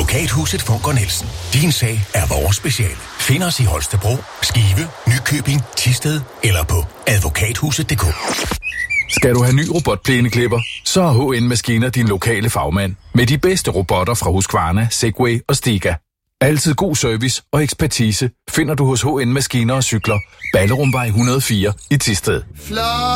Advokathuset Funker Nielsen. Din sag er vores speciale. Find os i Holstebro, Skive, Nykøbing, Thisted eller på advokathuset.dk. Skal du have ny robotplæneklipper, så er HN Maskiner din lokale fagmand. Med de bedste robotter fra Husqvarna, Segway og Stiga. Altid god service og ekspertise finder du hos HN Maskiner og Cykler. Ballerumvej 104 i Thisted.